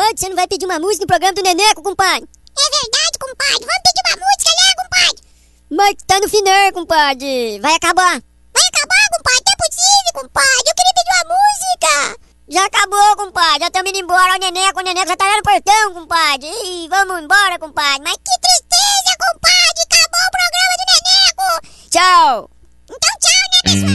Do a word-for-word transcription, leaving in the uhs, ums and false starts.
compadre, você não vai pedir uma música no programa do Neneco, compadre? É verdade, compadre. Vamos pedir uma música, né, compadre? Mas tá no final, compadre. Vai acabar. Vai acabar, compadre? Não é possível, compadre. Eu queria pedir uma música. Já acabou, compadre. Já estamos indo embora. O Neneco, o Neneco já tá lá no portão, compadre. Ih, vamos embora, compadre. Mas Que tristeza, compadre. Acabou o programa do Neneco. tchau.